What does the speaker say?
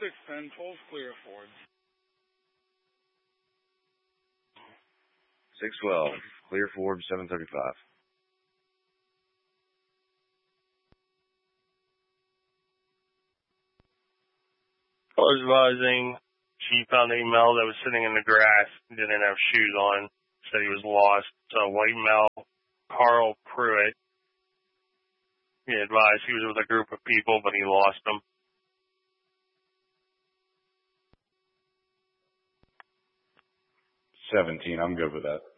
610, Falls clear, Ford. 612, clear Ford, 735. I was advising she found an email that was sitting in the grass, didn't have shoes on, said he was lost. So white male, Carl Pruitt. He advised he was with a group of people, but he lost them. 17, I'm good with that.